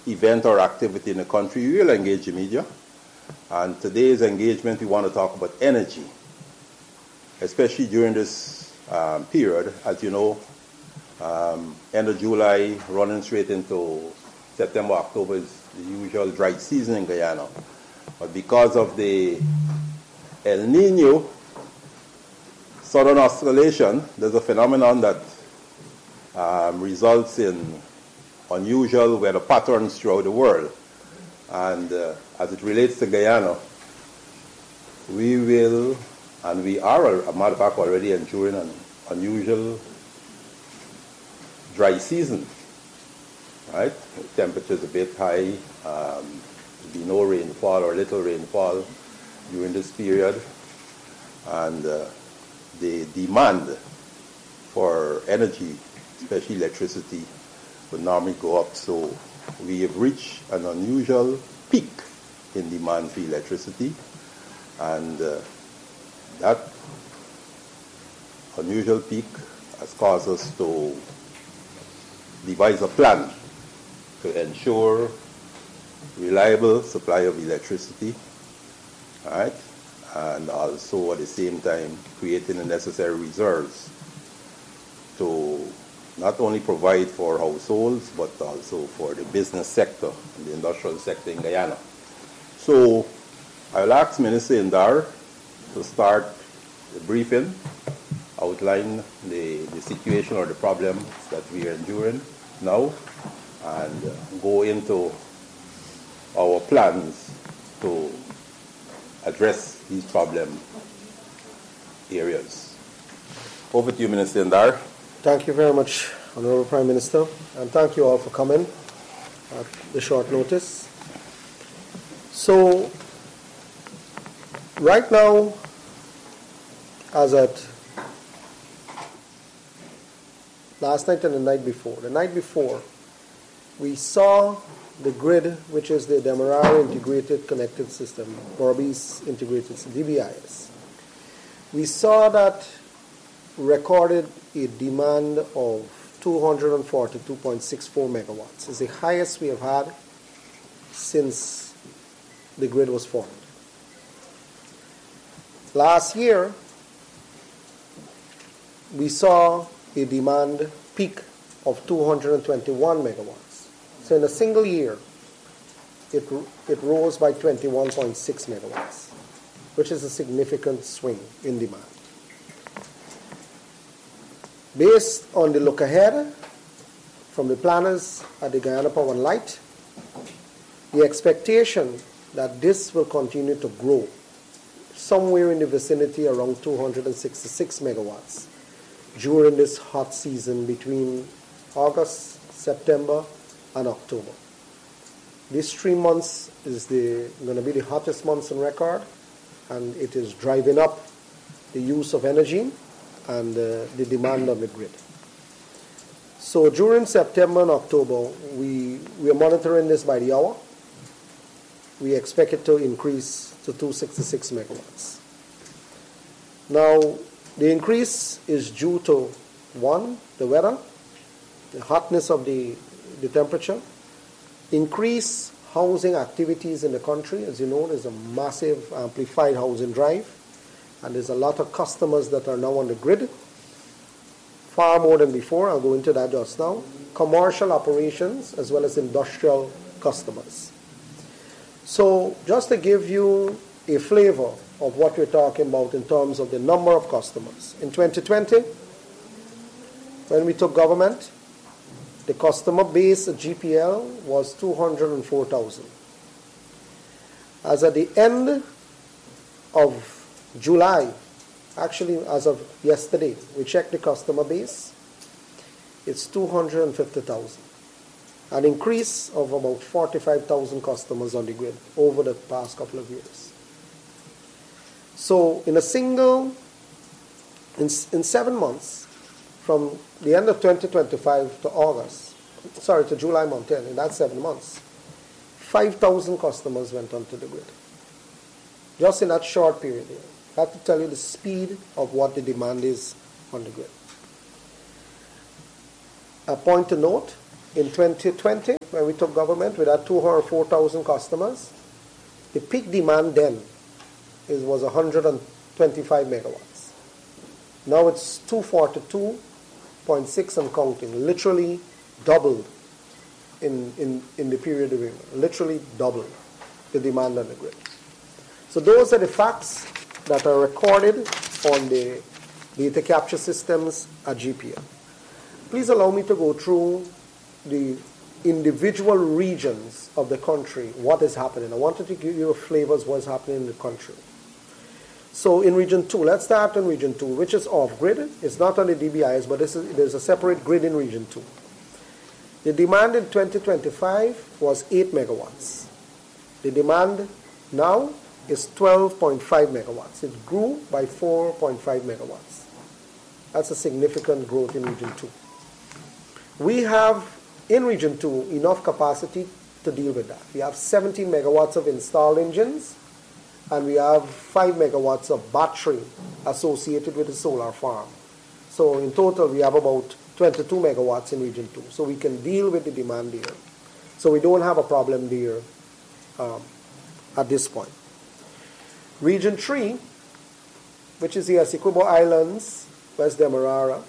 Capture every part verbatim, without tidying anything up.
event or activity in the country, we will engage the media. And today's engagement, we want to talk about energy, especially during this um, period. As you know, um, end of July, running straight into September, October is the usual dry season in Guyana. But because of the El Nino southern oscillation, there's a phenomenon that um, results in unusual weather patterns throughout the world. And uh, as it relates to Guyana, we will, and we are, a matter of fact, already enduring an unusual dry season, right? The temperature's a bit high, um, there'll be no rainfall or little rainfall during this period, and uh, the demand for energy, especially electricity, would normally go up. So we have reached an unusual peak in demand for electricity, and uh, that unusual peak has caused us to devise a plan to ensure reliable supply of electricity, all right, and also at the same time creating the necessary reserves to not only provide for households, but also for the business sector and the industrial sector in Guyana. So I'll ask Minister Indar to start the briefing, outline the, the situation or the problems that we are enduring now, and uh, go into our plans to address these problem areas. Over to you, Minister Indar. Thank you very much, Honorable Prime Minister, and thank you all for coming at the short notice. So, right now, as at last night and the night before, the night before, we saw the grid, which is the Demerara Integrated Connected System, Berbice Integrated D B I S. We saw that recorded a demand of two hundred forty-two point six four megawatts. It's the highest we have had since the grid was formed. Last year, we saw a demand peak of two hundred twenty-one megawatts. So in a single year, it, it rose by twenty-one point six megawatts, which is a significant swing in demand. Based on the look ahead from the planners at the Guyana Power and Light, the expectation that this will continue to grow somewhere in the vicinity around two hundred sixty-six megawatts during this hot season between August, September, and October. These three months is the, going to be the hottest months on record, and it is driving up the use of energy and uh, the demand on the grid. So during September and October, we, we are monitoring this by the hour. We expect it to increase to two hundred sixty-six megawatts. Now, the increase is due to, one, the weather, the hotness of the, the temperature, increased housing activities in the country. As you know, there's a massive amplified housing drive, and there's a lot of customers that are now on the grid, far more than before. I'll go into that just now. Commercial operations as well as industrial customers. So just to give you a flavor of what we're talking about in terms of the number of customers. In twenty twenty, when we took government, the customer base at G P L was two hundred four thousand. As at the end of July, actually as of yesterday, we checked the customer base, it's two hundred fifty thousand. An increase of about forty-five thousand customers on the grid over the past couple of years. So in a single, in, in seven months, from the end of twenty twenty-five to August, sorry, to July month end, in that seven months, five thousand customers went onto the grid. Just in that short period here. I have to tell you the speed of what the demand is on the grid. A point to note, in twenty twenty, when we took government, we had two hundred four thousand customers. The peak demand then is, was one hundred twenty-five megawatts. Now it's two hundred forty-two point six and counting, literally doubled in, in, in the period of agreement, literally doubled the demand on the grid. So those are the facts that are recorded on the data capture systems at G P L. Please allow me to go through the individual regions of the country, what is happening. I wanted to give you a flavor of what's happening in the country. So in region two, let's start in region two, which is off-grid. It's not on the D B I S, but this is, there's a separate grid in region two. The demand in twenty twenty-five was eight megawatts. The demand now is twelve point five megawatts. It grew by four point five megawatts. That's a significant growth in region two. We have in region two enough capacity to deal with that. We have seventeen megawatts of installed engines, and we have five megawatts of battery associated with the solar farm. So in total, we have about twenty-two megawatts in region two. So we can deal with the demand there. So we don't have a problem there um, at this point. Region three, which is the Essequibo Islands, West Demerara,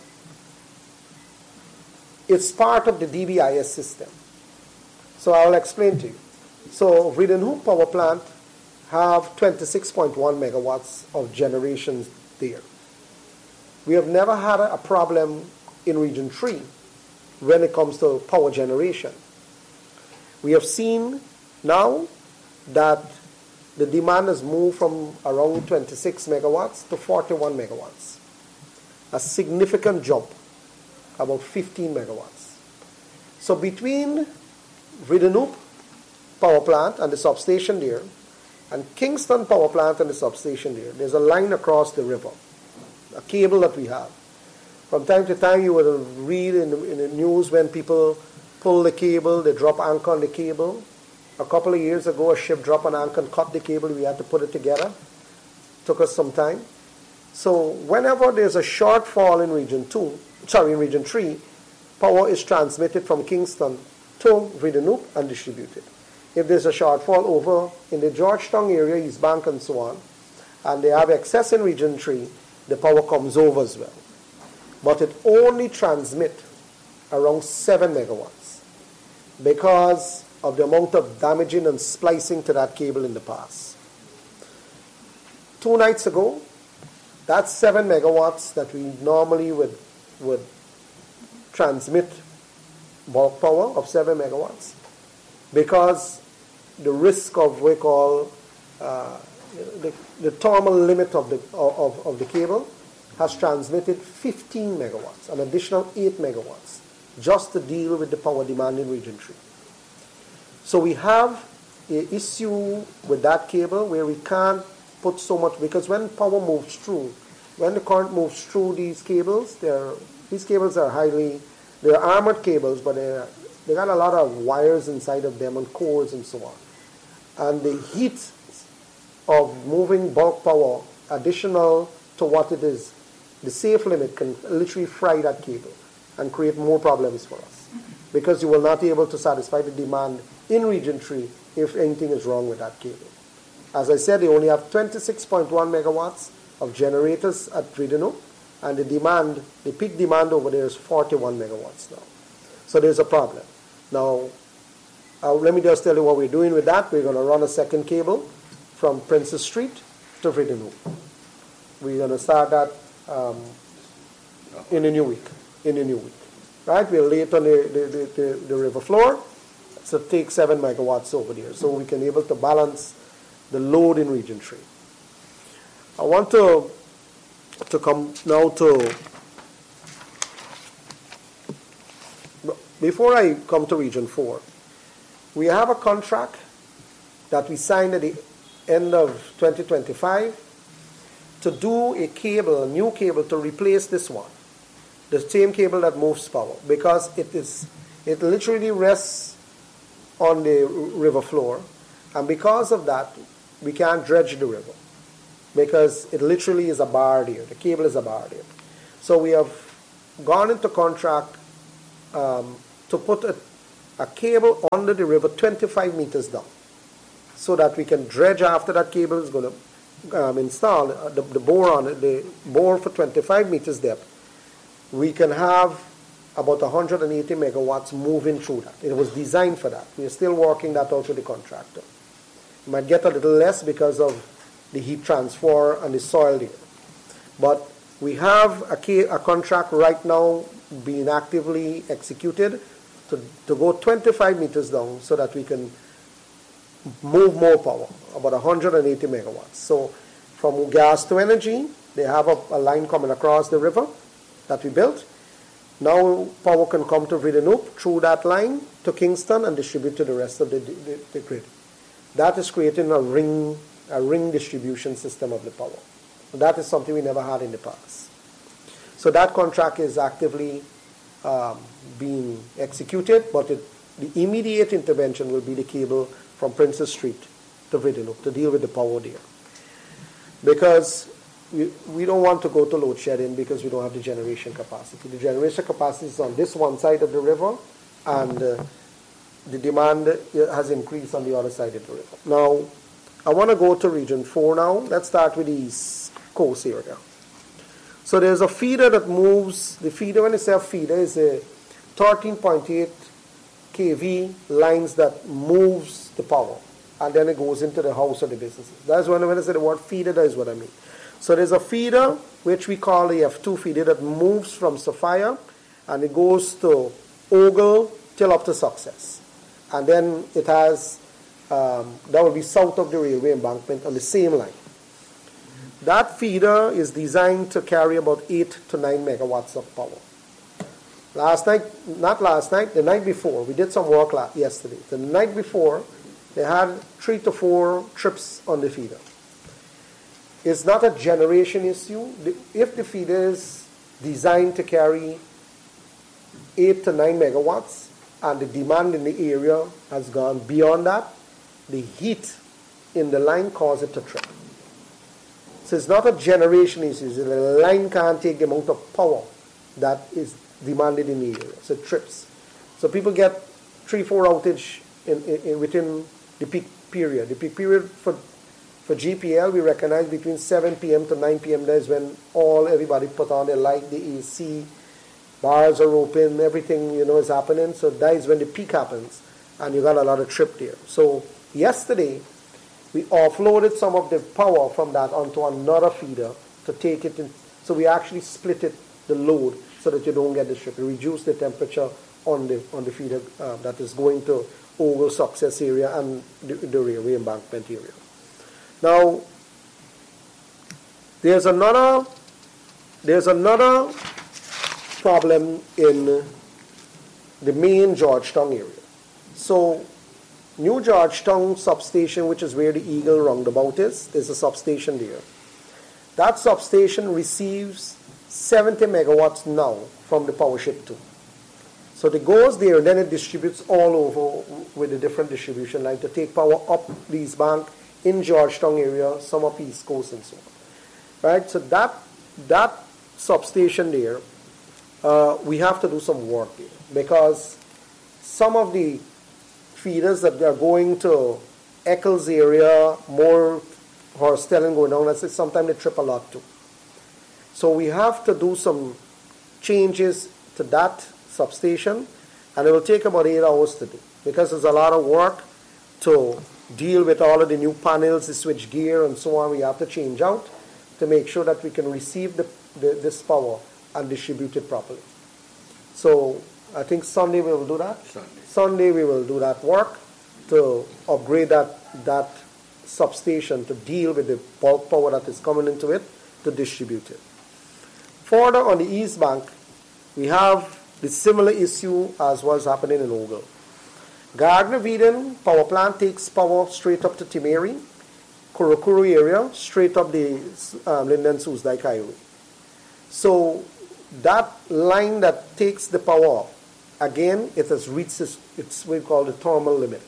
it's part of the D B I S system. So I'll explain to you. So Reed and Hoop Power Plant have twenty-six point one megawatts of generation there. We have never had a problem in region three when it comes to power generation. We have seen now that the demand has moved from around twenty-six megawatts to forty-one megawatts. A significant jump, about fifteen megawatts. So between Reed and Hoop Power Plant and the substation there, and Kingston Power Plant and the substation there, there's a line across the river, a cable that we have. From time to time you will read in the, in the news when people pull the cable, they drop anchor on the cable. A couple of years ago, a ship dropped an anchor and cut the cable. We had to put it together. Took us some time. So whenever there's a shortfall in region two, sorry, in region three, power is transmitted from Kingston to Reed and Hoop and distributed. If there's a shortfall over in the Georgetown area, East Bank and so on, and they have excess in region three, the power comes over as well. But it only transmits around seven megawatts because of the amount of damaging and splicing to that cable in the past. Two nights ago, that's seven megawatts that we normally would, would transmit bulk power of seven megawatts because the risk of what we call uh, the, the thermal limit of the, of, of the cable has transmitted fifteen megawatts, an additional eight megawatts, just to deal with the power demand in region three. So we have an issue with that cable where we can't put so much, because when power moves through, when the current moves through these cables, they're, these cables are highly, they're armored cables, but they're, they got a lot of wires inside of them and cores and so on. And the heat of moving bulk power additional to what it is, the safe limit can literally fry that cable and create more problems for us because you will not be able to satisfy the demand in region three if anything is wrong with that cable. As I said, they only have twenty-six point one megawatts of generators at Reed and Hoop, and the demand, the peak demand over there is forty-one megawatts now. So there's a problem. Now, uh, let me just tell you what we're doing with that. We're going to run a second cable from Princess Street to Reed and Hoop. We're going to start that um, in a new week. In a new week, right? We'll lay it on the, the, the, the river floor. So take seven megawatts over there, so we can be able to balance the load in region three. I want to to come now to, before I come to region four, we have a contract that we signed at the end of twenty twenty-five to do a cable, a new cable to replace this one, the same cable that moves power, because it is it literally rests on the river floor, and because of that, we can't dredge the river because it literally is a bar there. The cable is a bar there. So we have gone into contract um, to put a, a cable under the river twenty-five meters down, so that we can dredge after that cable is going to um, install uh, the, the bore on it, the bore for twenty-five meters depth. We can have about one hundred eighty megawatts moving through that. It was designed for that. We are still working that out with the contractor. It might get a little less because of the heat transfer and the soil there. But we have a, a contract right now being actively executed to, to go twenty-five meters down so that we can move more power, about one hundred eighty megawatts. So from gas to energy, they have a, a line coming across the river that we built. Now power can come to Vredenoop through that line to Kingston and distribute to the rest of the, the, the grid. That is creating a ring, a ring distribution system of the power. That is something we never had in the past. So that contract is actively um, being executed, but it, the immediate intervention will be the cable from Princess Street to Vredenoop to deal with the power there. Because we, we don't want to go to load shedding because we don't have the generation capacity. The generation capacity is on this one side of the river, and uh, the demand has increased on the other side of the river. Now, I want to go to Region four now. Let's start with the East Coast area. So there's a feeder that moves. The feeder, when I say a feeder, is a thirteen point eight kV lines that moves the power, and then it goes into the house or the businesses. That's when, when I say the word feeder, that is what I mean. So there's a feeder, which we call the F two feeder, that moves from Sophia, and it goes to Ogle till up to Success. And then it has, um, that will be south of the railway embankment on the same line. That feeder is designed to carry about eight to nine megawatts of power. Last night, not last night, the night before, we did some work last, yesterday. The night before, they had three to four trips on the feeder. It's not a generation issue. If the feeder is designed to carry eight to nine megawatts, and the demand in the area has gone beyond that, the heat in the line causes it to trip. So it's not a generation issue. The line can't take the amount of power that is demanded in the area. So it trips. So people get three, four outage in, in, in within the peak period. The peak period for for G P L, we recognize between seven p.m. to nine p.m. That is when all everybody put on their light, the A C, bars are open, everything, you know, is happening. So that is when the peak happens, and you got a lot of trip there. So yesterday, we offloaded some of the power from that onto another feeder to take it in. So we actually split it, the load, so that you don't get the trip. We reduce the temperature on the on the feeder uh, that is going to Ogle Success area and the, the railway embankment area. Now, there's another there's another problem in the main Georgetown area. So, New Georgetown substation, which is where the Eagle roundabout is, there's a substation there. That substation receives seventy megawatts now from the Power Ship two. So it goes there, and then it distributes all over with a different distribution line to take power up the East Bank, in Georgetown area, some up East Coast and so on. Right? So that that substation there, uh, we have to do some work there, because some of the feeders that are going to Eccles area, more Horstelling going down, let's say sometimes they trip a lot too. So we have to do some changes to that substation, and it will take about eight hours to do, because there's a lot of work to deal with all of the new panels, the switch gear and so on. We have to change out to make sure that we can receive the, the, this power and distribute it properly. So I think Sunday we will do that. Sunday. Sunday we will do that work to upgrade that, that substation to deal with the bulk power that is coming into it, to distribute it. Further on the East Bank, we have the similar issue as was happening in Ogle. Gardner-Weeden power plant takes power straight up to Timeri, Kurokuru area, straight up the um, Linden-Soosdijk Highway. So that line that takes the power up, again, it has reached its, its what we call the thermal limit.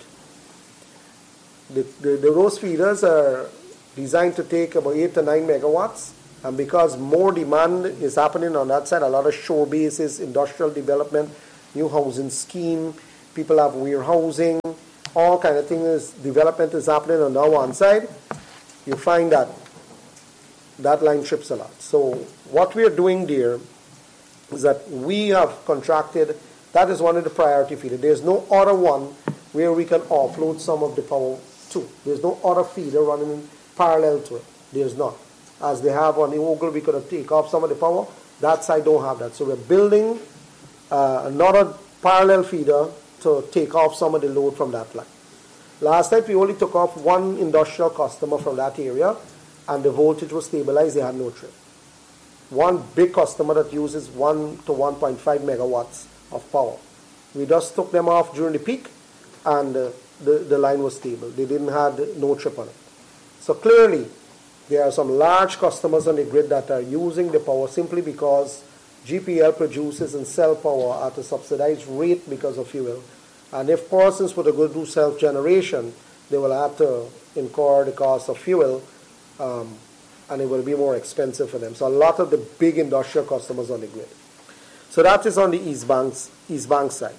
The, the, the those feeders are designed to take about eight to nine megawatts, and because more demand is happening on that side, a lot of shore bases, industrial development, new housing scheme, people have warehousing, all kind of things, development is happening on the one side, you find that that line trips a lot. So what we are doing there is that we have contracted, that is one of the priority feeders. There's no other one where we can offload some of the power to. There's no other feeder running in parallel to it. There's not. As they have on the Ogle, we could take off some of the power. That side don't have that. So we're building uh, another parallel feeder to take off some of the load from that line. Last night we only took off one industrial customer from that area, and the voltage was stabilized. They had no trip. One big customer that uses one to one point five megawatts of power. We just took them off during the peak, and uh, the, the line was stable. They didn't have no trip on it. So clearly, there are some large customers on the grid that are using the power simply because G P L produces and sell power at a subsidized rate because of fuel. And if persons were to go do self-generation, they will have to incur the cost of fuel, um, and it will be more expensive for them. So a lot of the big industrial customers on the grid. So that is on the East Bank's, East Bank side.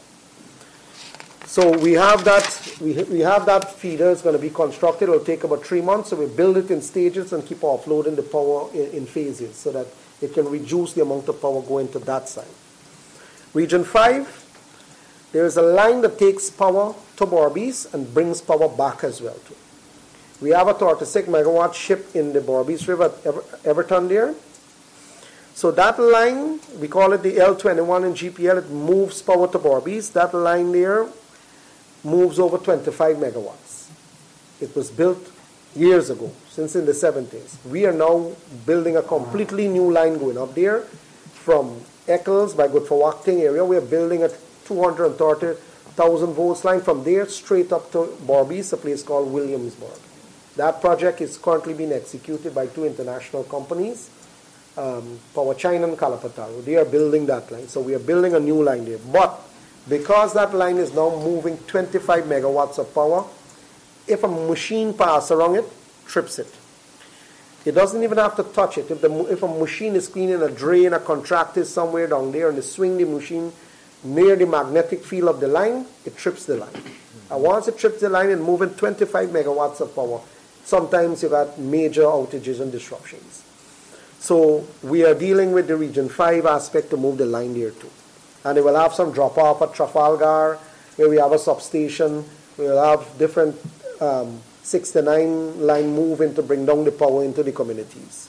So we have that we, we have that feeder. It's going to be constructed. It will take about three months. So we build it in stages and keep offloading the power in, in phases so that it can reduce the amount of power going to that side. Region five, there is a line that takes power to Berbice and brings power back as well too. We have a thirty-six megawatt ship in the Berbice River at Ever, Everton there. So that line, we call it the L twenty-one in G P L. It moves power to Berbice. That line there moves over twenty-five megawatts. It was built years ago, since in the seventies. We are now building a completely new line going up there from Eccles by Good for Wachting area. We are building a two hundred thirty thousand volts line from there straight up to Berbice, a place called Williamsburg. That project is currently being executed by two international companies, um, Power China and Kalapataru. They are building that line. So we are building a new line there. But because that line is now moving twenty-five megawatts of power, if a machine passes around it, trips it. It doesn't even have to touch it. If, the, if a machine is cleaning a drain, a contractor is somewhere down there, and they swing the machine near the magnetic field of the line, it trips the line. Mm-hmm. And once it trips the line, it's moving twenty-five megawatts of power. Sometimes you got major outages and disruptions. So we are dealing with the Region five aspect to move the line there too. And it will have some drop-off at Trafalgar, where we have a substation. We will have different um, six to nine line moving to bring down the power into the communities.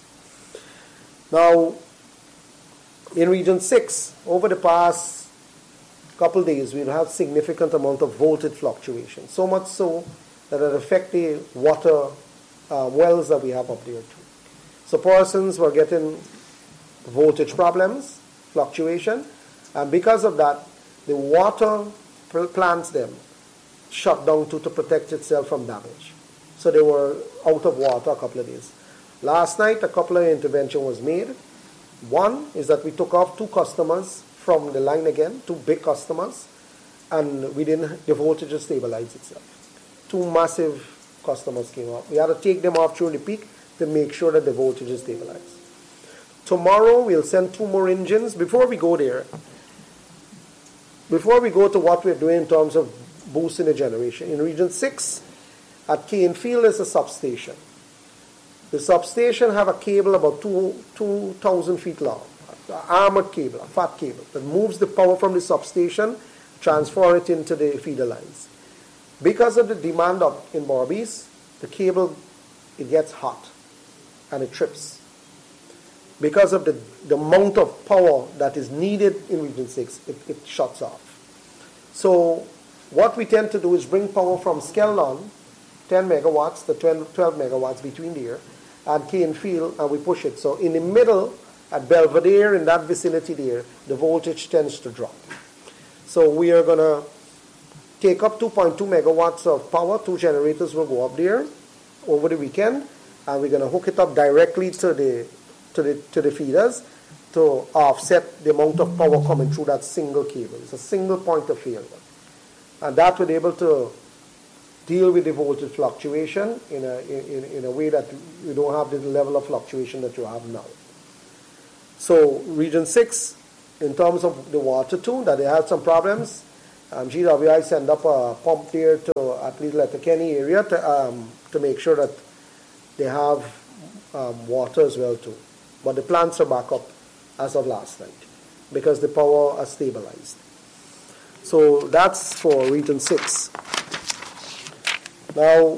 Now, in Region six, over the past couple of days, we'll have significant amount of voltage fluctuation. So much so that it affects the water uh, wells that we have up there too. So persons were getting voltage problems, fluctuation, and because of that, the water plants them shut down to, to protect itself from damage. So they were out of water a couple of days. Last night, a couple of interventions was made. One is that we took off two customers from the line again, two big customers, and we didn't, the voltage stabilized itself. Two massive customers came off. We had to take them off during the peak to make sure that the voltage is stabilized. Tomorrow, we'll send two more engines. Before we go there, before we go to what we're doing in terms of boosting the generation, in Region six, at Canefield is a substation. The substation have a cable about two, two thousand feet long, an armored cable, a fat cable, that moves the power from the substation, transfer it into the feeder lines. Because of the demand up in Berbice, the cable, it gets hot and it trips. Because of the, the amount of power that is needed in Region six, it, it shuts off. So what we tend to do is bring power from Skeldon, ten megawatts to twelve megawatts between there, and Canefield, and we push it. So in the middle, at Belvedere, in that vicinity there, the voltage tends to drop. So we are going to take up two point two megawatts of power. Two generators will go up there over the weekend, and we're going to hook it up directly to the to the to the feeders to offset the amount of power coming through that single cable. It's a single point of failure, and that will be able to deal with the voltage fluctuation in a in, in a way that you don't have the level of fluctuation that you have now. So Region six, in terms of the water too, that they had some problems. Um, G W I send up a pump there to at least Letterkenny area to, um, to make sure that they have um, water as well too. But the plants are back up as of last night because the power has stabilized. So that's for Region six. Now,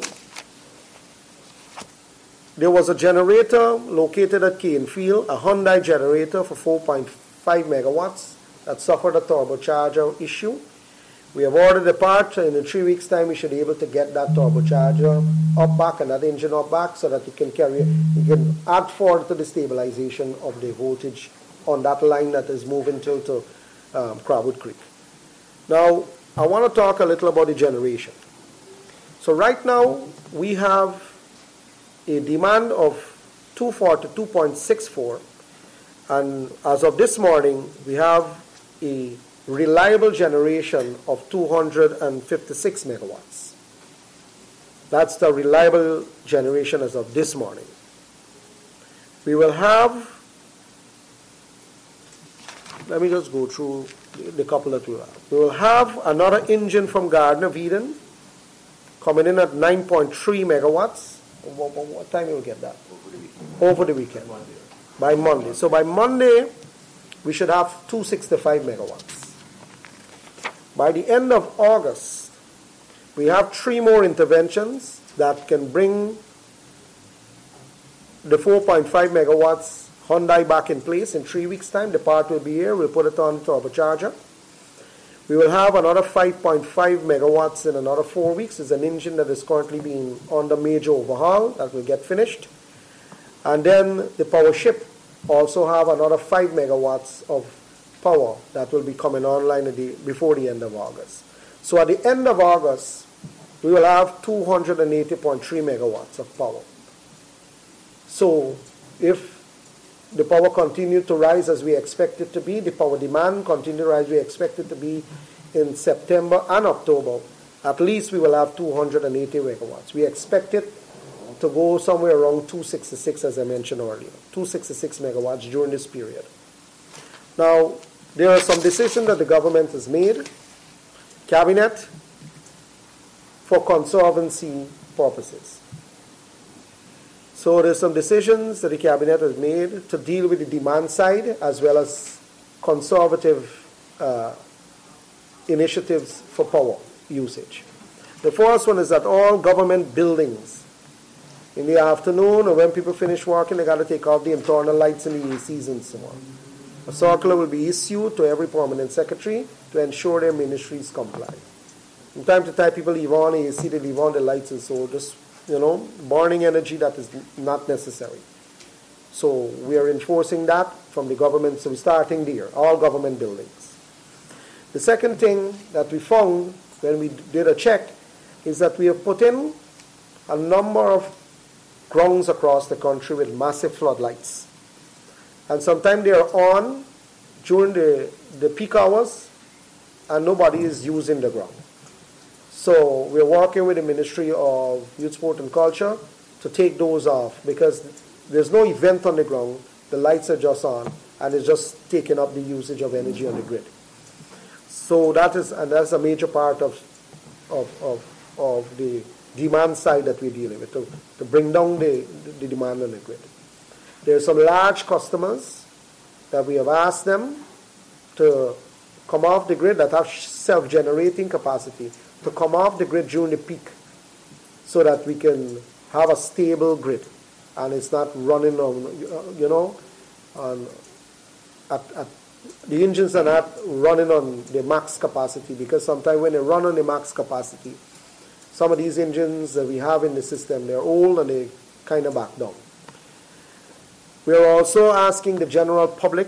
there was a generator located at Canefield, a Hyundai generator for four point five megawatts that suffered a turbocharger issue. We have ordered a part, and in three weeks' time we should be able to get that turbocharger up back and that engine up back so that it can carry, it can add forward to the stabilization of the voltage on that line that is moving till to um, Crabwood Creek. Now, I want to talk a little about the generation. So right now we have a demand of two forty-two point six four, and as of this morning we have a reliable generation of two hundred fifty-six megawatts. That's the reliable generation as of this morning. We will have, let me just go through the couple that we have. We will have another engine from Garden of Eden coming in at nine point three megawatts. What, what, what time will we get that? Over the weekend. Over the weekend. Monday. By Monday. So by Monday, we should have two hundred sixty-five megawatts. By the end of August, we have three more interventions that can bring the four point five megawatts Hyundai back in place in three weeks' time. The part will be here. We'll put it on turbocharger. We will have another five point five megawatts in another four weeks. It's an engine that is currently being under major overhaul that will get finished. And then the power ship also have another five megawatts of power that will be coming online at the, before the end of August. So at the end of August, we will have two hundred eighty point three megawatts of power. So if the power continues to rise as we expect it to be, the power demand continues to rise, we expect it to be in September and October, at least we will have two hundred eighty megawatts. We expect it to go somewhere around two hundred sixty-six, as I mentioned earlier, two hundred sixty-six megawatts during this period. Now, there are some decisions that the government has made, cabinet, for conservancy purposes. So there's some decisions that the cabinet has made to deal with the demand side as well as conservative uh, initiatives for power usage. The first one is that all government buildings, in the afternoon or when people finish working, they got to take off the internal lights and the A Cs and so on. A circular will be issued to every permanent secretary to ensure their ministries comply. From time to time, people leave on the A C, they leave on the lights and so just, you know, burning energy that is not necessary. So we are enforcing that from the government, so we're starting there, all government buildings. The second thing that we found when we did a check is that we have put in a number of grounds across the country with massive floodlights. And sometimes they are on during the, the peak hours and nobody is using the ground. So we're working with the Ministry of Youth, Sport and Culture to take those off because there's no event on the ground. The lights are just on and it's just taking up the usage of energy on the grid. So that is, and that's a major part of, of, of, of the demand side that we're dealing with, to, to bring down the, the demand on the grid. There are some large customers that we have asked them to come off the grid that have self-generating capacity, to come off the grid during the peak so that we can have a stable grid and it's not running on, you know, on, at, at, the engines are not running on the max capacity because sometimes when they run on the max capacity, some of these engines that we have in the system, they're old and they kind of back down. We are also asking the general public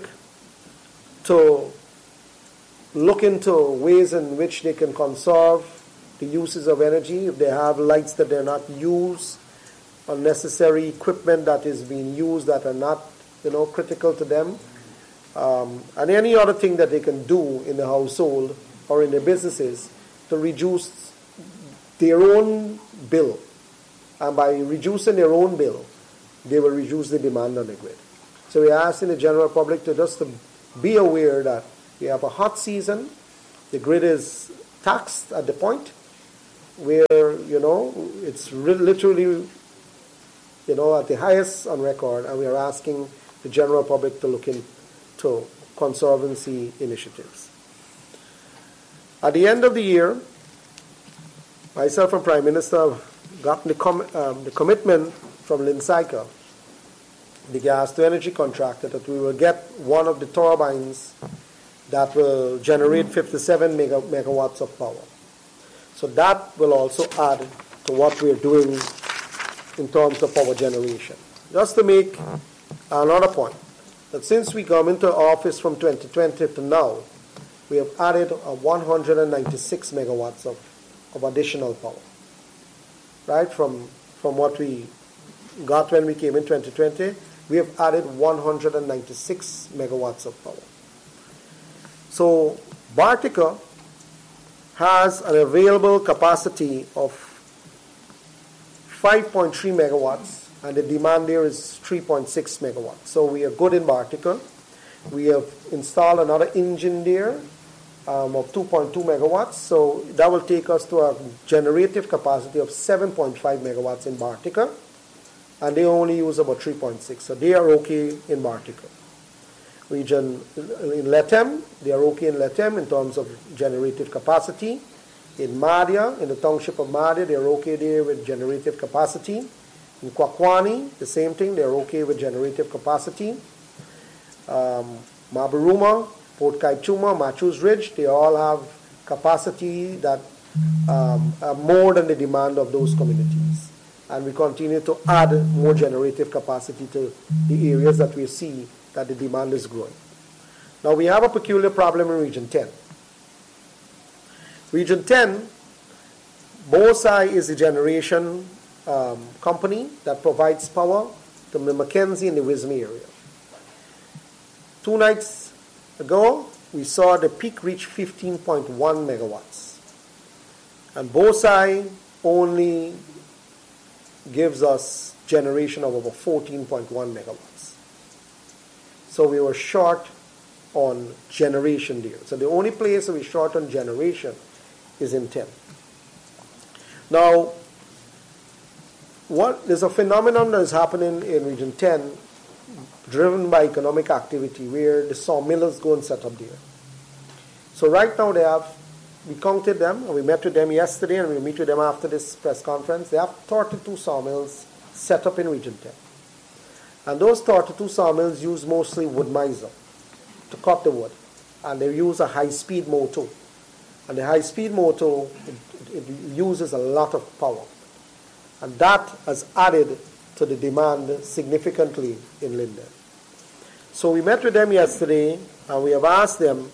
to look into ways in which they can conserve the uses of energy. If they have lights that they're not used, unnecessary equipment that is being used that are not, you know, critical to them, um, and any other thing that they can do in the household or in their businesses to reduce their own bill. And by reducing their own bill, they will reduce the demand on the grid. So we're asking the general public to just to be aware that we have a hot season, the grid is taxed at the point where, you know, it's re- literally, you know, at the highest on record, and we are asking the general public to look into conservancy initiatives. At the end of the year, myself and Prime Minister got the, com- um, the commitment from Lincycle, the gas to energy contractor, that we will get one of the turbines that will generate fifty-seven mega- megawatts of power. So that will also add to what we're doing in terms of power generation. Just to make another point, that since we come into office from twenty twenty to now, we have added a one hundred ninety-six megawatts of, of additional power, right? From, from what we got when we came in twenty twenty, we have added one hundred ninety-six megawatts of power. So Bartica has an available capacity of five point three megawatts, and the demand there is three point six megawatts. So we are good in Bartica. We have installed another engine there um, of two point two megawatts. So that will take us to a generative capacity of seven point five megawatts in Bartica, and they only use about three point six. So they are okay in Bartica. Region in Letem, they are okay in Letem in terms of generative capacity. In Madia, in the township of Madia, they are okay there with generative capacity. In Kwakwani, the same thing, they are okay with generative capacity. Um, Mabaruma, Port Kaituma, Matthews Ridge, they all have capacity that um, are more than the demand of those communities. And we continue to add more generative capacity to the areas that we see that the demand is growing. Now we have a peculiar problem in Region ten. Region ten, Bosai is the generation um, company that provides power to the Mackenzie and the Wismay area. Two nights ago, we saw the peak reach fifteen point one megawatts. And Bosai only gives us generation of over fourteen point one megawatts. So we were short on generation there. So the only place we're short on generation is in ten. Now, what there's a phenomenon that is happening in Region ten driven by economic activity where the sawmills go and set up there. So right now they have, we counted them, and we met with them yesterday, and we'll meet with them after this press conference. They have thirty-two sawmills set up in Region ten. And those thirty-two sawmills use mostly wood miser to cut the wood. And they use a high-speed motor. And the high-speed motor, it, it uses a lot of power. And that has added to the demand significantly in Linden. So we met with them yesterday, and we have asked them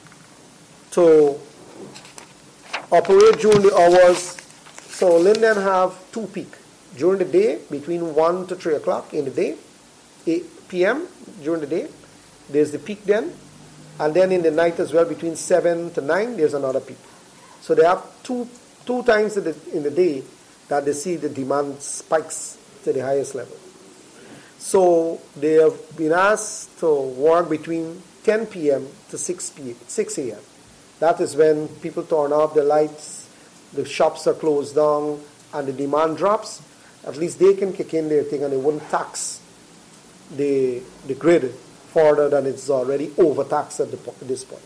to operate during the hours. So Linden have two peak. During the day, between one to three o'clock in the day, eight p.m. during the day, there's the peak then. And then in the night as well, between seven to nine, there's another peak. So they have two two times in the, in the day that they see the demand spikes to the highest level. So they have been asked to work between ten p.m. to six a.m. That is when people turn off the lights, the shops are closed down, and the demand drops. At least they can kick in their thing and they wouldn't tax the, the grid further than it's already overtaxed at, the, at this point.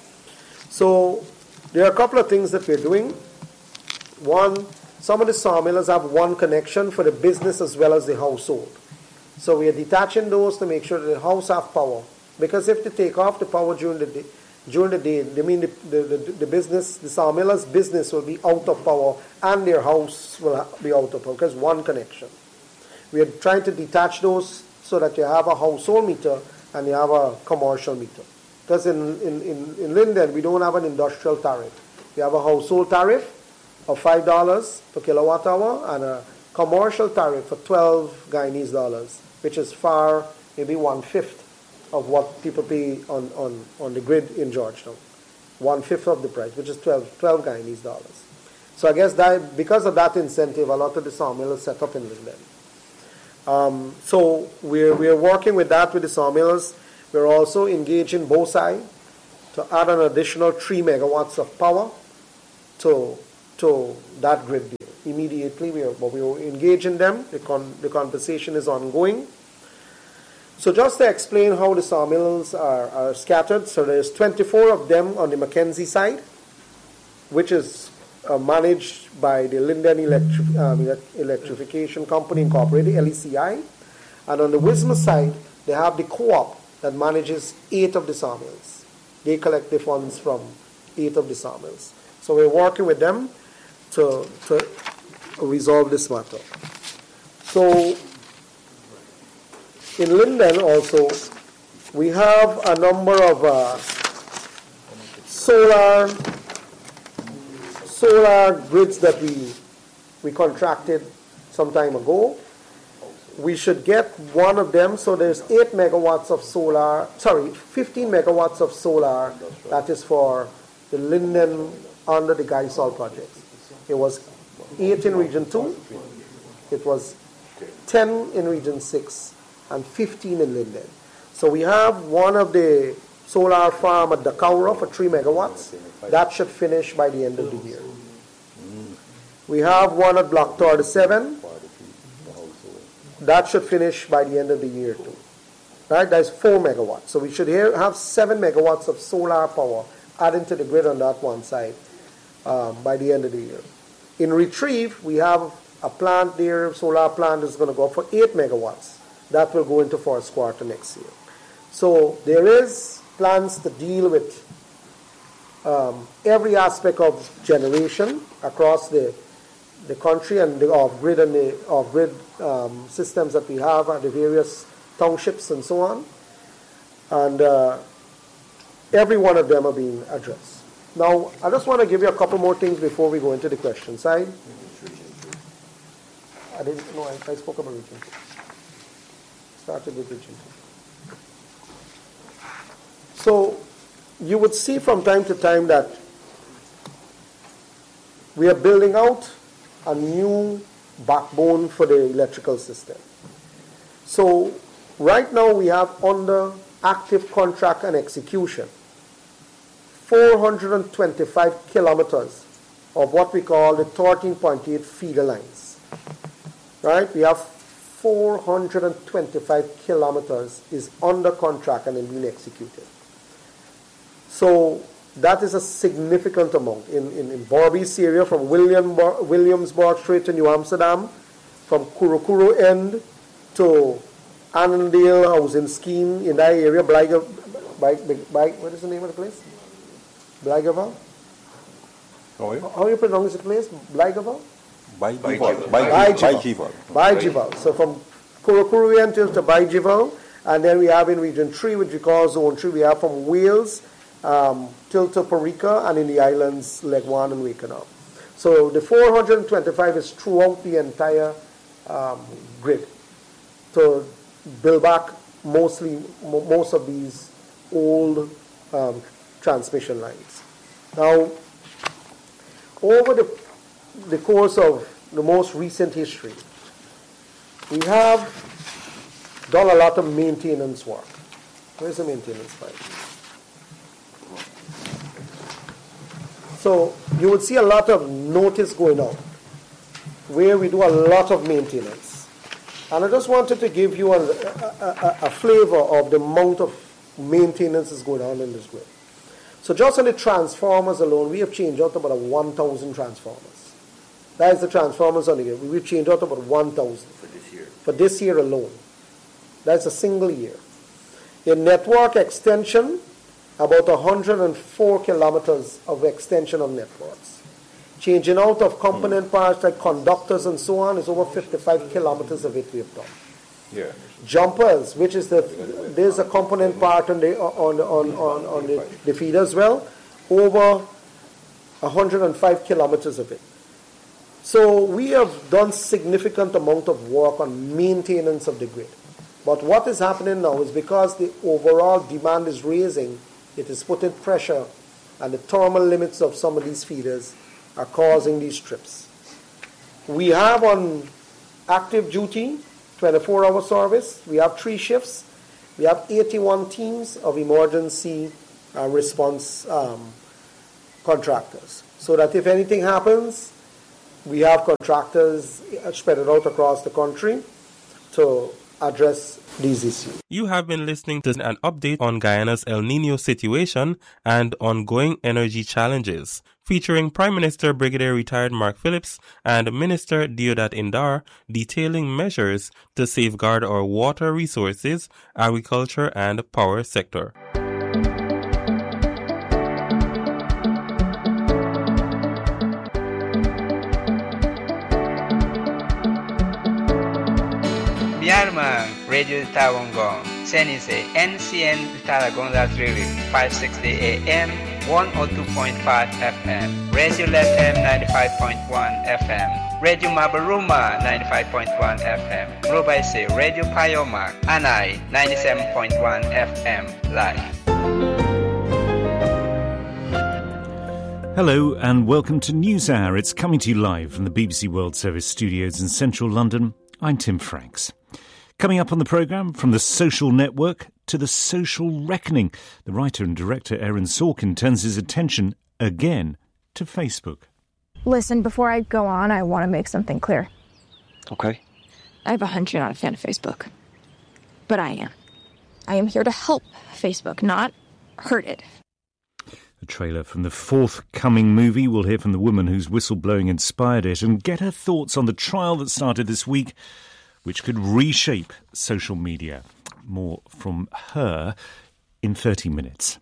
So there are a couple of things that we're doing. One, some of the sawmills have one connection for the business as well as the household. So we are detaching those to make sure that the house have power. Because if they take off the power during the day, during the day, they mean the, the, the, the business, the sawmiller's business will be out of power and their house will be out of power because one connection. We are trying to detach those so that you have a household meter and you have a commercial meter. Because in, in, in, in Linden, we don't have an industrial tariff. We have a household tariff of five dollars per kilowatt hour and a commercial tariff for twelve Guyanese dollars, which is far, maybe one-fifth of what people pay on, on, on the grid in Georgetown. One-fifth of the price, which is twelve, twelve Guyanese dollars. So I guess that because of that incentive, a lot of the sawmills set up in Linden. Um, so we're, we're working with that with the sawmills. We're also engaging Bosai to add an additional three megawatts of power to, to that grid deal. Immediately, we are, but we will engage in them. The, con, the conversation is ongoing. So just to explain how the sawmills are, are scattered, so there's twenty-four of them on the Mackenzie side, which is uh, managed by the Linden Electri- um, Electrification Company Incorporated, L E C I. And on the Wisma side, they have the co-op that manages eight of the sawmills. They collect the funds from eight of the sawmills. So we're working with them to, to resolve this matter. So in Linden also, we have a number of uh, solar solar grids that we we contracted some time ago. We should get one of them. So there's eight megawatts of solar, sorry, fifteen megawatts of solar that is for the Linden under the Gaisol project. It was eight in Region two, it was ten in Region six, and fifteen in Linden. So we have one of the solar farm at Dakaura for three megawatts. That should finish by the end of the year. We have one at Block thirty-seven. That should finish by the end of the year too. Right? That's four megawatts. So we should have seven megawatts of solar power adding to the grid on that one side um, by the end of the year. In Retrieve, we have a plant there, solar plant is going to go for eight megawatts. That will go into first quarter next year. So there is plans to deal with um, every aspect of generation across the the country and the off-grid and the off-grid um, systems that we have at the various townships and so on. And uh, every one of them are being addressed. Now, I just want to give you a couple more things before we go into the question side. I didn't know, I, I spoke about region two. Started with region two. So, you would see from time to time that we are building out a new backbone for the electrical system. So right now we have under active contract and execution four hundred twenty-five kilometers of what we call the thirteen point eight feeder lines. Right? We have four hundred twenty-five kilometers is under contract and is being executed. So that is a significant amount. In, in, in Borbies area, from William, Williamsburg straight to New Amsterdam, from Kurukuru end to Annandale Housing Scheme in that area, Bliger, by, by, what is the name of the place? Bligerval? Oh, yeah. How do you pronounce the place? Bligerval? Baijival. Baijival. Baijival. So from Kurukuru end to, to Baijival, and then we have in Region three, which we call Zone three, we have from Wales Um, till to Parika, and in the islands, Legwan and Wakenham. So the four hundred twenty-five is throughout the entire um, grid to build back mostly mo- most of these old um, transmission lines. Now, over the, the course of the most recent history, we have done a lot of maintenance work. Where's the maintenance file? So you would see a lot of notice going out where we do a lot of maintenance. And I just wanted to give you a, a, a, a flavor of the amount of maintenance is going on in this grid. So just on the transformers alone, we have changed out about one thousand transformers. That is the transformers on the grid. We've changed out about one thousand. For this year. For this year alone. That's a single year. In network extension, about one hundred four kilometers of extension of networks. Changing out of component parts like conductors and so on is over fifty-five kilometers of it we have done. Yeah. Jumpers, which is the, there's a component part on the, on, on, on, on the, the feed as well, over one hundred five kilometers of it. So we have done significant amount of work on maintenance of the grid. But what is happening now is because the overall demand is raising, it is putting pressure, and the thermal limits of some of these feeders are causing these trips. We have on active duty, twenty-four hour service, we have three shifts. We have eighty-one teams of emergency uh, response um, contractors. so that if anything happens, we have contractors spread out across the country to address these issues. You have been listening to an update on Guyana's El Nino situation and ongoing energy challenges, featuring Prime Minister Brigadier Retired Mark Phillips and Minister Deodat Indar, detailing measures to safeguard our water resources, agriculture and power sector. Myanmar Radio Tawangong, Senise N C N Taragonga Trili, five sixty A M, one oh two point five F M, Radio Let M ninety-five point one F M, Radio Mabaruma ninety-five point one F M, Robaise Radio Payoma, Anai ninety-seven point one F M, live. Hello and welcome to NewsHour. It's coming to you live from the B B C World Service studios in central London. I'm Tim Franks. Coming up on the programme, from the social network to the social reckoning, the writer and director Aaron Sorkin turns his attention again to Facebook. Listen, before I go on, I want to make something clear. Okay. I have a hunch you're not a fan of Facebook. But I am. I am here to help Facebook, not hurt it. A trailer from the forthcoming movie. We'll hear from the woman whose whistleblowing inspired it and get her thoughts on the trial that started this week, which could reshape social media. More from her in thirty minutes.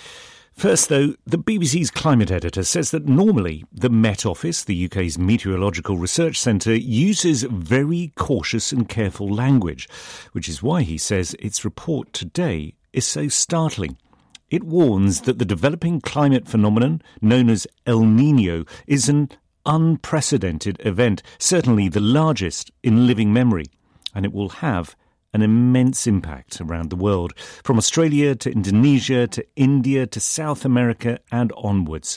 First, though, the B B C's climate editor says that normally the Met Office, the U K's Meteorological Research Centre, uses very cautious and careful language, which is why he says its report today is so startling. It warns that the developing climate phenomenon, known as El Nino, is an unprecedented event, certainly the largest in living memory, and it will have an immense impact around the world, from Australia to Indonesia to India to South America and onwards.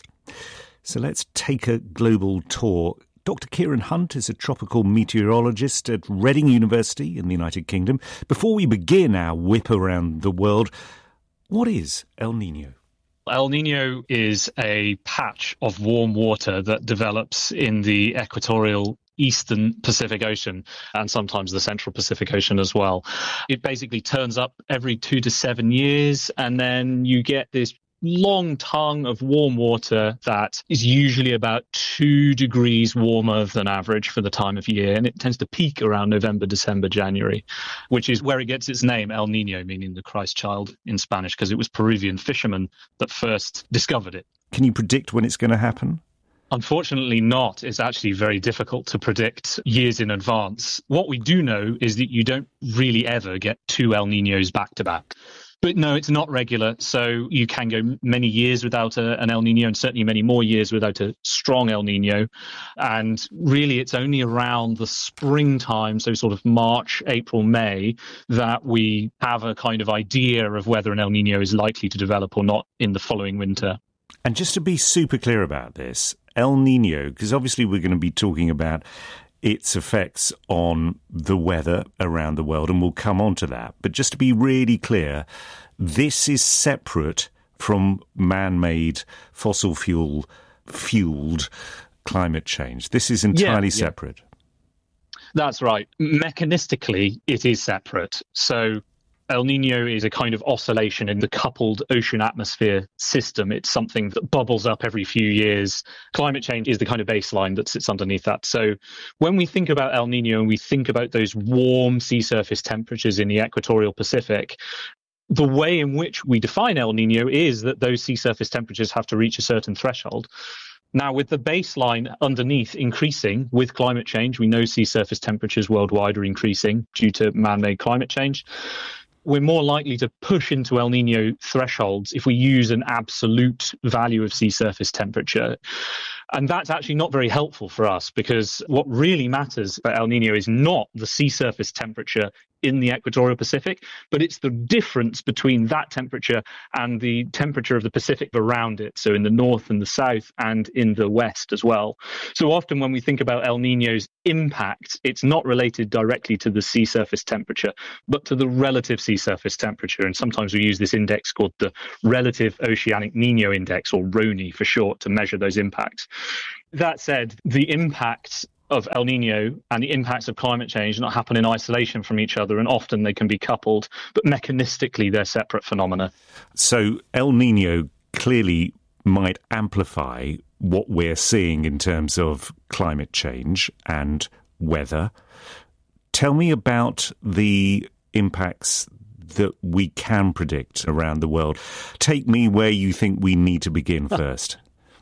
So let's take a global tour. Doctor Kieran Hunt is a tropical meteorologist at Reading University in the United Kingdom. Before we begin our whip around the world, what is El Nino? El Nino is a patch of warm water that develops in the equatorial eastern Pacific Ocean and sometimes the central Pacific Ocean as well. It basically turns up every two to seven years, and then you get this long tongue of warm water that is usually about two degrees warmer than average for the time of year, and it tends to peak around November, December, January, which is where it gets its name, El Nino, meaning the Christ child in Spanish, because it was Peruvian fishermen that first discovered it. Can you predict when it's going to happen? Unfortunately not. It's actually very difficult to predict years in advance. What we do know is that you don't really ever get two El Ninos back to back. But no, it's not regular, so you can go many years without a, an El Nino, and certainly many more years without a strong El Nino. And really, it's only around the springtime, so sort of March, April, May, that we have a kind of idea of whether an El Nino is likely to develop or not in the following winter. And just to be super clear about this, El Nino, because obviously we're going to be talking about its effects on the weather around the world, and we'll come on to that. But just to be really clear, this is separate from man-made fossil fuel fueled climate change. This is entirely yeah, yeah. separate. That's right. Mechanistically, it is separate. So El Nino is a kind of oscillation in the coupled ocean atmosphere system. It's something that bubbles up every few years. Climate change is the kind of baseline that sits underneath that. So when we think about El Nino and we think about those warm sea surface temperatures in the equatorial Pacific, the way in which we define El Nino is that those sea surface temperatures have to reach a certain threshold. Now, with the baseline underneath increasing with climate change, we know sea surface temperatures worldwide are increasing due to man-made climate change. We're more likely to push into El Nino thresholds if we use an absolute value of sea surface temperature. And that's actually not very helpful for us, because what really matters for El Nino is not the sea surface temperature in the equatorial Pacific, but it's the difference between that temperature and the temperature of the Pacific around it, so in the north and the south and in the west as well. So often when we think about El Nino's impact, it's not related directly to the sea surface temperature, but to the relative sea surface temperature. And sometimes we use this index called the Relative Oceanic Nino Index, or RONI for short, to measure those impacts. That said, the impacts of El Nino and the impacts of climate change not happen in isolation from each other, and often they can be coupled, but mechanistically they're separate phenomena. So El Nino clearly might amplify what we're seeing in terms of climate change and weather. Tell me about the impacts that we can predict around the world. Take me where you think we need to begin first.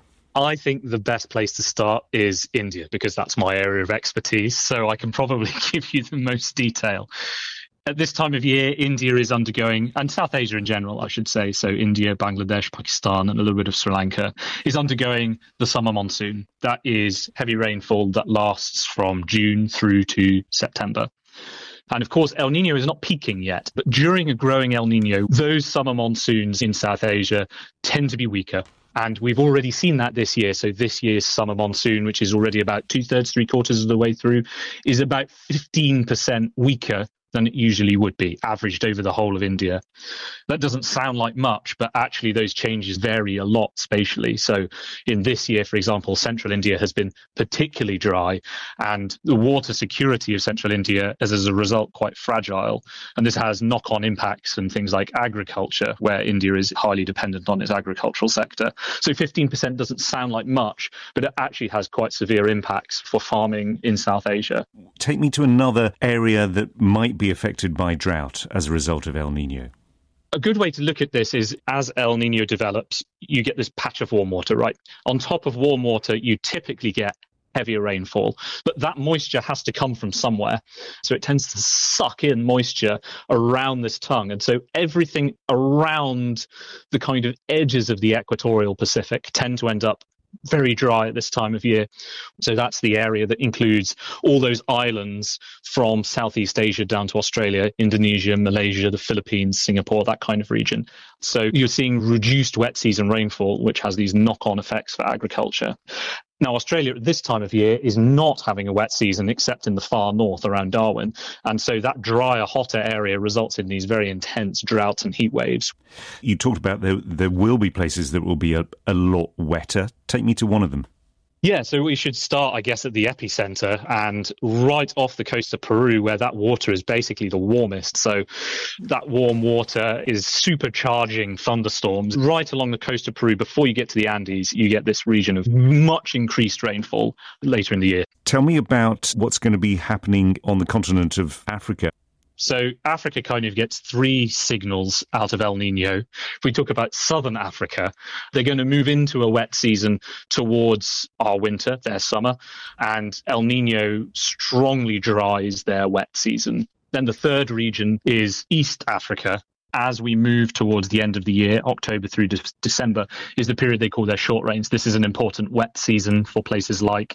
I think the best place to start is India, because that's my area of expertise, so I can probably give you the most detail. At this time of year, India is undergoing, and South Asia in general, I should say, so India, Bangladesh, Pakistan, and a little bit of Sri Lanka, is undergoing the summer monsoon. That is heavy rainfall that lasts from June through to September. And of course, El Nino is not peaking yet, but during a growing El Nino, those summer monsoons in South Asia tend to be weaker. And we've already seen that this year. So this year's summer monsoon, which is already about two-thirds, three-quarters of the way through, is about fifteen percent weaker than it usually would be, averaged over the whole of India. That doesn't sound like much, but actually those changes vary a lot spatially. So in this year, for example, central India has been particularly dry, and the water security of central India is as a result quite fragile. And this has knock-on impacts on things like agriculture, where India is highly dependent on its agricultural sector. So fifteen percent doesn't sound like much, but it actually has quite severe impacts for farming in South Asia. Take me to another area that might be affected by drought as a result of El Nino. A good way to look at this is, as El Nino develops, you get this patch of warm water, right? On top of warm water, you typically get heavier rainfall, but that moisture has to come from somewhere. So it tends to suck in moisture around this tongue. And so everything around the kind of edges of the equatorial Pacific tend to end up very dry at this time of year. So that's the area that includes all those islands from Southeast Asia down to Australia, Indonesia, Malaysia, the Philippines, Singapore, that kind of region. So you're seeing reduced wet season rainfall, which has these knock-on effects for agriculture. Now, Australia at this time of year is not having a wet season except in the far north around Darwin. And so that drier, hotter area results in these very intense droughts and heat waves. You talked about there, there will be places that will be a, a lot wetter. Take me to one of them. Yeah, so we should start, I guess, at the epicenter and right off the coast of Peru, where that water is basically the warmest. So that warm water is supercharging thunderstorms. Right along the coast of Peru, before you get to the Andes, you get this region of much increased rainfall later in the year. Tell me about what's going to be happening on the continent of Africa. So Africa kind of gets three signals out of El Nino. If we talk about southern Africa, they're going to move into a wet season towards our winter, their summer, and El Nino strongly dries their wet season. Then the third region is East Africa. As we move towards the end of the year, October through de- December, is the period they call their short rains. This is an important wet season for places like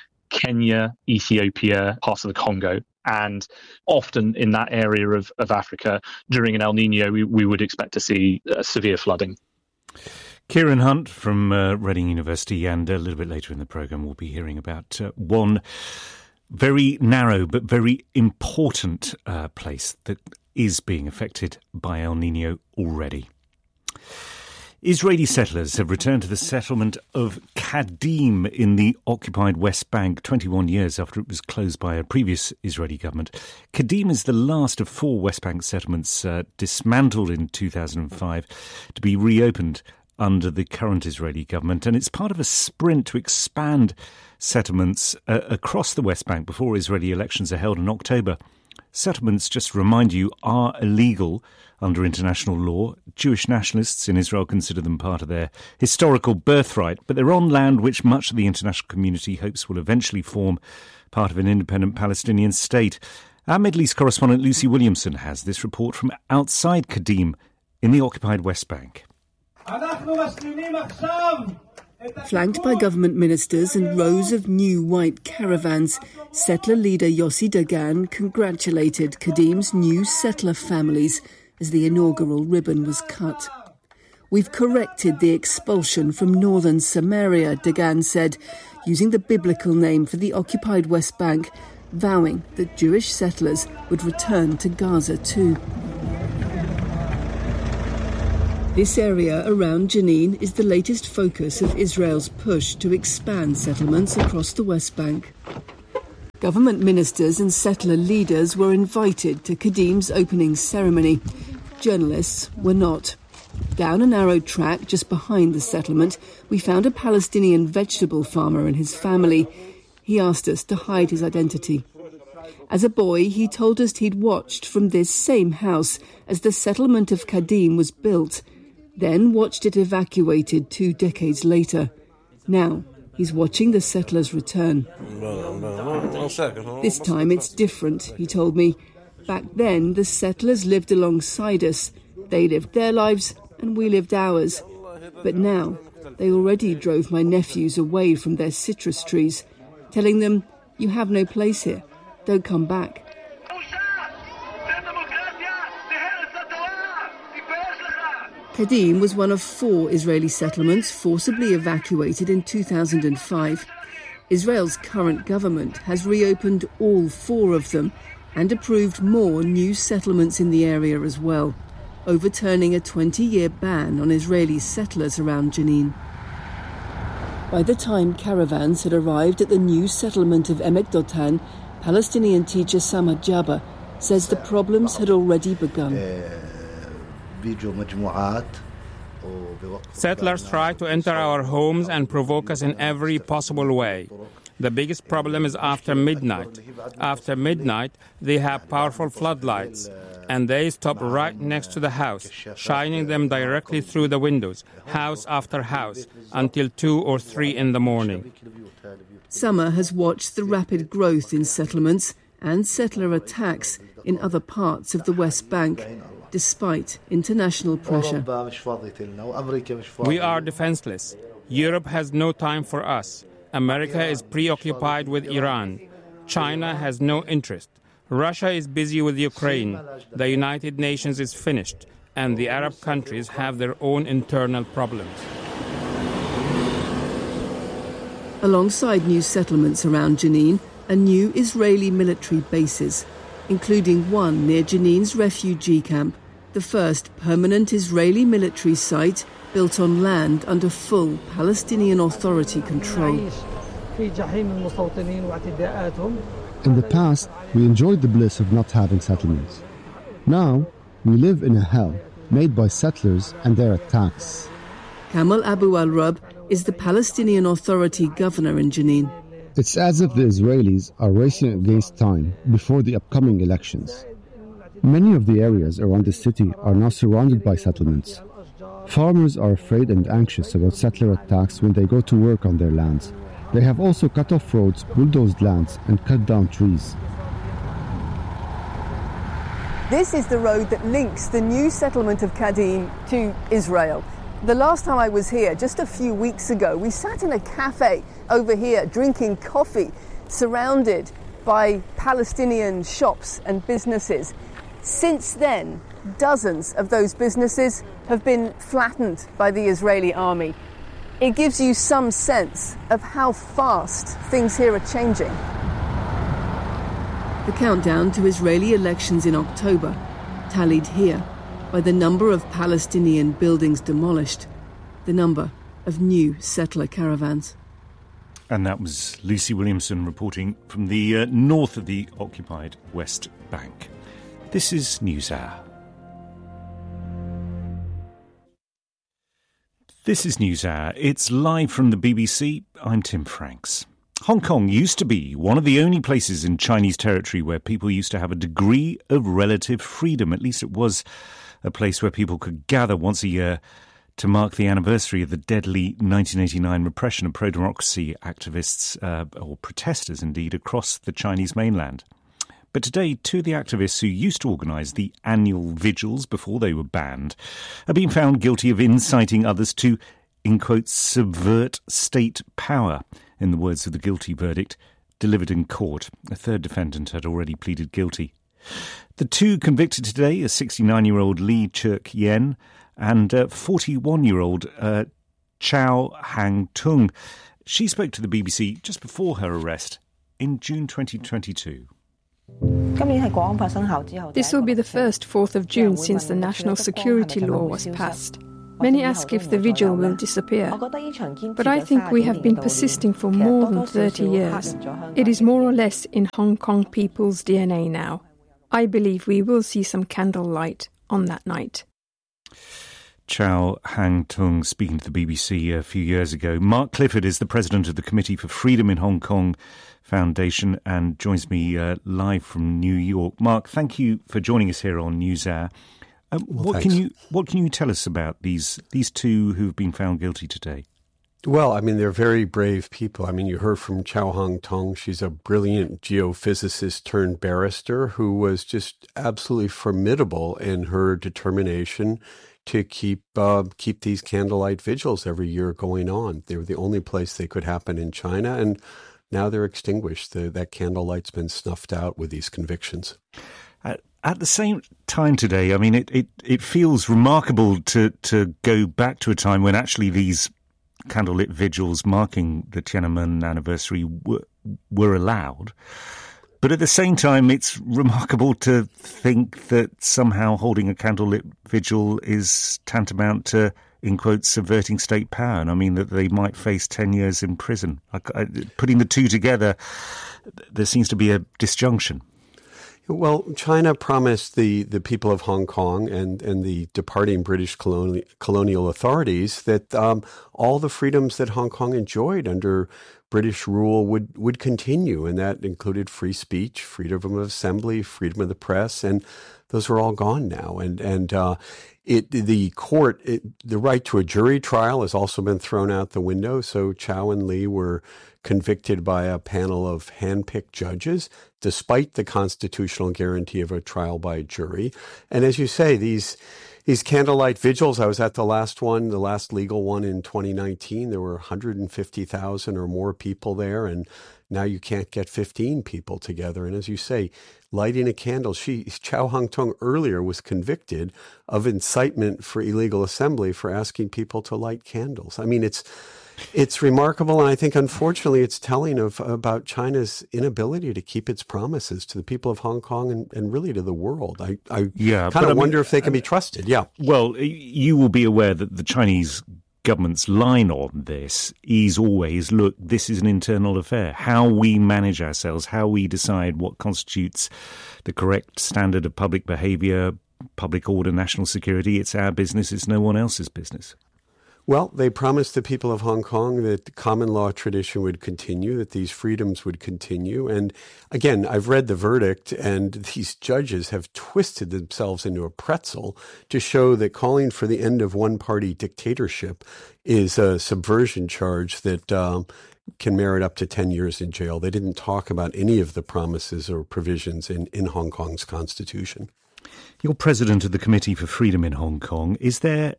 Kenya, Ethiopia, parts of the Congo. And often in that area of, of Africa, during an El Nino, we, we would expect to see uh, severe flooding. Kieran Hunt from uh, Reading University, and a little bit later in the programme we'll be hearing about uh, one very narrow but very important uh, place that is being affected by El Nino already. Israeli settlers have returned to the settlement of Kadim in the occupied West Bank twenty-one years after it was closed by a previous Israeli government. Kadim is the last of four West Bank settlements uh, dismantled in two thousand five to be reopened under the current Israeli government, and it's part of a sprint to expand settlements uh, across the West Bank before Israeli elections are held in October. Settlements, just to remind you, are illegal under international law. Jewish nationalists in Israel consider them part of their historical birthright, but they're on land which much of the international community hopes will eventually form part of an independent Palestinian state. Our Middle East correspondent Lucy Williamson has this report from outside Kadim in the occupied West Bank. Flanked by government ministers and rows of new white caravans, settler leader Yossi Dagan congratulated Kadim's new settler families as the inaugural ribbon was cut. "We've corrected the expulsion from northern Samaria," Dagan said, using the biblical name for the occupied West Bank, vowing that Jewish settlers would return to Gaza too. This area around Jenin is the latest focus of Israel's push to expand settlements across the West Bank. Government ministers and settler leaders were invited to Kadim's opening ceremony. Journalists were not. Down a narrow track just behind the settlement, we found a Palestinian vegetable farmer and his family. He asked us to hide his identity. As a boy, he told us he'd watched from this same house as the settlement of Kadim was built, then watched it evacuated two decades later. Now, he's watching the settlers return. This time it's different, he told me. Back then, the settlers lived alongside us. They lived their lives and we lived ours. But now, they already drove my nephews away from their citrus trees, telling them, "You have no place here. Don't come back." Kadim was one of four Israeli settlements forcibly evacuated in two thousand five. Israel's current government has reopened all four of them and approved more new settlements in the area as well, overturning a twenty-year ban on Israeli settlers around Jenin. By the time caravans had arrived at the new settlement of Emek Dotan, Palestinian teacher Samad Jabba says the problems had already begun. Settlers try to enter our homes and provoke us in every possible way. The biggest problem is after midnight. After midnight, they have powerful floodlights, and they stop right next to the house, shining them directly through the windows, house after house, until two or three in the morning. Summer has watched the rapid growth in settlements and settler attacks in other parts of the West Bank, despite international pressure. We are defenseless. Europe has no time for us. America is preoccupied with Iran. China has no interest. Russia is busy with Ukraine. The United Nations is finished, and the Arab countries have their own internal problems. Alongside new settlements around Jenin are new Israeli military bases, including one near Jenin's refugee camp, the first permanent Israeli military site built on land under full Palestinian Authority control. In the past, we enjoyed the bliss of not having settlements. Now, we live in a hell made by settlers and their attacks. Kamal Abu al-Rab is the Palestinian Authority governor in Jenin. It's as if the Israelis are racing against time before the upcoming elections. Many of the areas around the city are now surrounded by settlements. Farmers are afraid and anxious about settler attacks when they go to work on their lands. They have also cut off roads, bulldozed lands, and cut down trees. This is the road that links the new settlement of Kadim to Israel. The last time I was here, just a few weeks ago, we sat in a cafe over here drinking coffee, surrounded by Palestinian shops and businesses. Since then, dozens of those businesses have been flattened by the Israeli army. It gives you some sense of how fast things here are changing. The countdown to Israeli elections in October, tallied here by the number of Palestinian buildings demolished, the number of new settler caravans. And that was Lucy Williamson reporting from the uh, north of the occupied West Bank. This is NewsHour. This is NewsHour. It's live from the B B C. I'm Tim Franks. Hong Kong used to be one of the only places in Chinese territory where people used to have a degree of relative freedom. At least it was a place where people could gather once a year to mark the anniversary of the deadly nineteen eighty-nine repression of pro-democracy activists, uh, or protesters indeed, across the Chinese mainland. But today, two of the activists who used to organise the annual vigils before they were banned have been found guilty of inciting others to in quotes, subvert state power, in the words of the guilty verdict delivered in court. A third defendant had already pleaded guilty. The two convicted today are sixty-nine-year-old Lee Chuk-yen and uh, forty-one-year-old uh, Chow Hang-tung. She spoke to the B B C just before her arrest in June twenty twenty-two. This will be the first fourth of June since the national security law was passed. Many ask if the vigil will disappear. But I think we have been persisting for more than thirty years. It is more or less in Hong Kong people's D N A now. I believe we will see some candlelight on that night. Chow Hang-tung speaking to the B B C a few years ago. Mark Clifford is the president of the Committee for Freedom in Hong Kong Foundation and joins me uh, live from New York. Mark, thank you for joining us here on NewsHour. Um, well, what thanks. can you what can you tell us about these these two who've been found guilty today? Well, I mean, they're very brave people. I mean, you heard from Chow Hang-tung. She's a brilliant geophysicist turned barrister who was just absolutely formidable in her determination to keep uh, keep these candlelight vigils every year going on. They were the only place they could happen in China, and now they're extinguished. The, that candlelight's been snuffed out with these convictions. At, at the same time today, I mean, it, it, it feels remarkable to, to go back to a time when actually these candlelit vigils marking the Tiananmen anniversary were, were allowed. But at the same time, it's remarkable to think that somehow holding a candlelit vigil is tantamount to, in quotes, subverting state power. And I mean that they might face ten years in prison. I, I, putting the two together, there seems to be a disjunction. Well, China promised the, the people of Hong Kong and, and the departing British colonial, colonial authorities that um, all the freedoms that Hong Kong enjoyed under British rule would, would continue, and that included free speech, freedom of assembly, freedom of the press, and those are all gone now. And and uh, it the court, it, the right to a jury trial has also been thrown out the window. So Chow and Lee were convicted by a panel of handpicked judges, despite the constitutional guarantee of a trial by a jury. And as you say, these These candlelight vigils, I was at the last one, the last legal one in twenty nineteen. There were one hundred fifty thousand or more people there, and now you can't get fifteen people together. And as you say, lighting a candle, she, Chow Hang-tung earlier was convicted of incitement for illegal assembly for asking people to light candles. I mean, it's It's remarkable, and I think, unfortunately, it's telling of about China's inability to keep its promises to the people of Hong Kong and, and really to the world. I, I yeah, kind of wonder I mean, if they can be trusted. Yeah. Well, you will be aware that the Chinese government's line on this is always, look, this is an internal affair. How we manage ourselves, how we decide what constitutes the correct standard of public behaviour, public order, national security, it's our business, it's no one else's business. Well, they promised the people of Hong Kong that the common law tradition would continue, that these freedoms would continue. And again, I've read the verdict, and these judges have twisted themselves into a pretzel to show that calling for the end of one-party dictatorship is a subversion charge that um, can merit up to ten years in jail. They didn't talk about any of the promises or provisions in, in Hong Kong's constitution. You're president of the Committee for Freedom in Hong Kong. Is there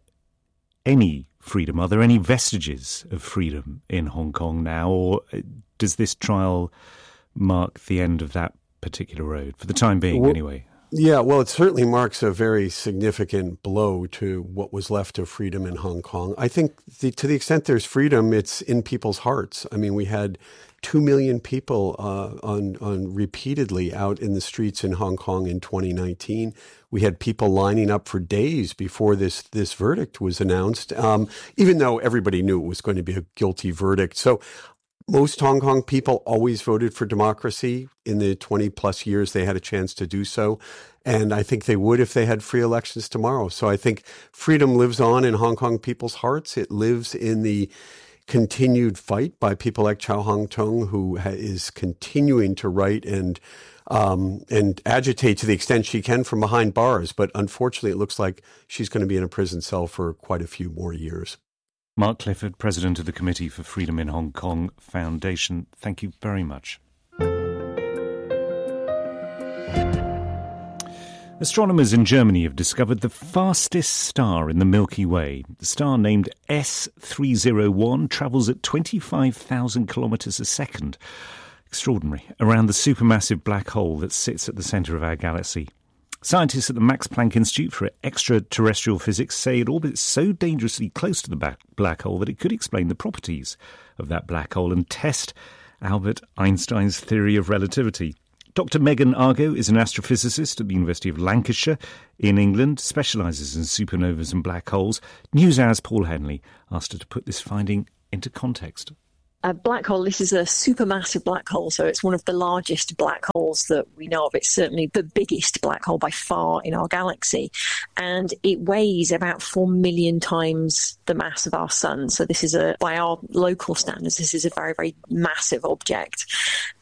any freedom? Are there any vestiges of freedom in Hong Kong now, or does this trial mark the end of that particular road, for the time being, well, anyway? Yeah, well, it certainly marks a very significant blow to what was left of freedom in Hong Kong. I think the, to the extent there's freedom, it's in people's hearts. I mean, we had two million people uh, on, on repeatedly out in the streets in Hong Kong in twenty nineteen. We had people lining up for days before this, this verdict was announced, um, even though everybody knew it was going to be a guilty verdict. So most Hong Kong people always voted for democracy. In the twenty plus years they had a chance to do so. And I think they would if they had free elections tomorrow. So I think freedom lives on in Hong Kong people's hearts. It lives in the continued fight by people like Chow Hang-tung, who ha- is continuing to write and um, and agitate to the extent she can from behind bars. But unfortunately, it looks like she's going to be in a prison cell for quite a few more years. Mark Clifford, President of the Committee for Freedom in Hong Kong Foundation, thank you very much. Astronomers in Germany have discovered the fastest star in the Milky Way. The star, named S three oh one, travels at twenty-five thousand kilometres a second. Extraordinary. Around the supermassive black hole that sits at the centre of our galaxy. Scientists at the Max Planck Institute for Extraterrestrial Physics say it orbits so dangerously close to the black hole that it could explain the properties of that black hole and test Albert Einstein's theory of relativity. Doctor Megan Argo is an astrophysicist at the University of Lancashire in England, specialises in supernovas and black holes. NewsHour's Paul Henley asked her to put this finding into context. A black hole, this is a supermassive black hole, so it's one of the largest black holes that we know of. It's certainly the biggest black hole by far in our galaxy, and it weighs about four million times the mass of our sun. So this is, a, by our local standards, this is a very, very massive object.